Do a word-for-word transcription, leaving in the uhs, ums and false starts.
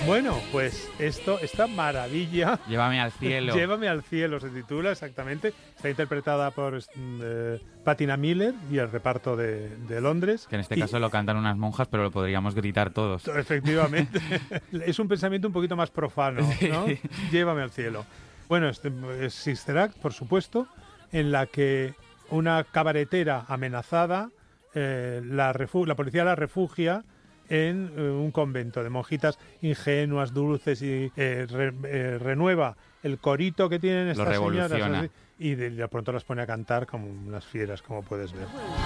Bueno, pues esto, esta maravilla... Llévame al cielo. Llévame al cielo, se titula exactamente. Está interpretada por eh, Patina Miller y el reparto de, de Londres. Que en este y, caso lo cantan unas monjas, pero lo podríamos gritar todos. Efectivamente. Es un pensamiento un poquito más profano, ¿no? Sí. Llévame al cielo. Bueno, este es Sister Act, por supuesto, en la que una cabaretera amenazada, eh, la, refu- la policía la refugia en eh, un convento de monjitas ingenuas, dulces y eh, re, eh, renueva el corito que tienen estas señoras así, y de, de pronto las pone a cantar como unas fieras, como puedes ver.